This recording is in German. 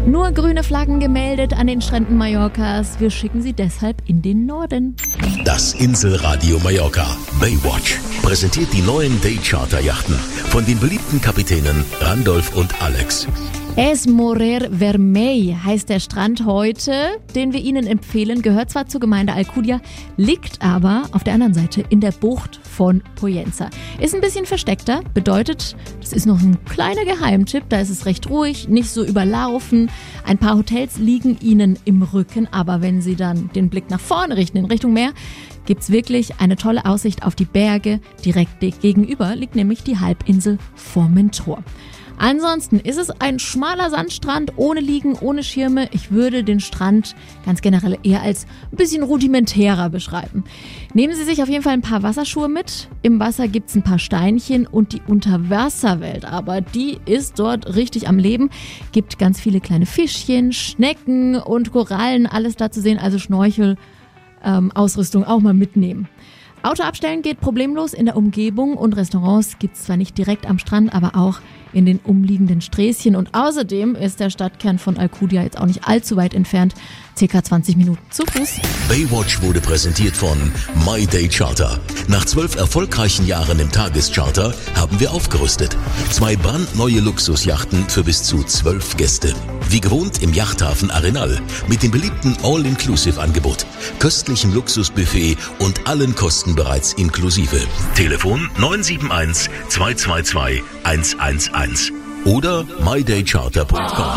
Nur grüne Flaggen gemeldet an den Stränden Mallorcas. Wir schicken sie deshalb in den Norden. Das Inselradio Mallorca Baywatch präsentiert die neuen Daycharter-Yachten von den beliebten Kapitänen Randolph und Alex. Es Morer Vermell heißt der Strand heute, den wir Ihnen empfehlen. Gehört zwar zur Gemeinde Alcudia, liegt aber auf der anderen Seite in der Bucht von Pollença. Ist ein bisschen versteckter, bedeutet, das ist noch ein kleiner Geheimtipp. Da ist es recht ruhig, nicht so überlaufen. Ein paar Hotels liegen Ihnen im Rücken, aber wenn Sie dann den Blick nach vorne richten, in Richtung Meer, gibt's wirklich eine tolle Aussicht auf die Berge. Direkt gegenüber liegt nämlich die Halbinsel Formentor. Ansonsten ist es ein schmaler Sandstrand, ohne Liegen, ohne Schirme. Ich würde den Strand ganz generell eher als ein bisschen rudimentärer beschreiben. Nehmen Sie sich auf jeden Fall ein paar Wasserschuhe mit. Im Wasser gibt's ein paar Steinchen und die Unterwasserwelt, aber die ist dort richtig am Leben. Gibt ganz viele kleine Fischchen, Schnecken und Korallen, alles da zu sehen, also Schnorchel, Ausrüstung auch mal mitnehmen. Auto abstellen geht problemlos in der Umgebung und Restaurants gibt's zwar nicht direkt am Strand, aber auch in den umliegenden Sträßchen. Und außerdem ist der Stadtkern von Alcudia jetzt auch nicht allzu weit entfernt, ca. 20 Minuten zu Fuß. Baywatch wurde präsentiert von My Day Charter. Nach 12 erfolgreichen Jahren im Tagescharter haben wir aufgerüstet. 2 brandneue Luxusjachten für bis zu 12 Gäste. Wie gewohnt im Yachthafen Arenal mit dem beliebten All-Inclusive-Angebot, köstlichem Luxusbuffet und allen Kosten bereits inklusive. Telefon 971 222 111 oder mydaycharter.com.